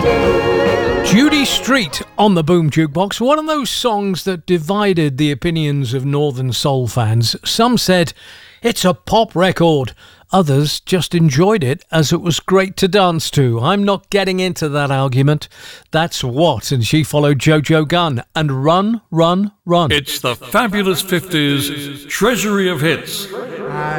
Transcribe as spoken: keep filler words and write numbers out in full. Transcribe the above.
Judy Street on the Boom Jukebox, one of those songs that divided the opinions of Northern Soul fans. Some said it's a pop record. Others just enjoyed it as it was great to dance to. I'm not getting into that argument. That's what, and she followed Jojo Gunn and Run, Run, Run. It's the Fabulous fifties Treasury of Hits.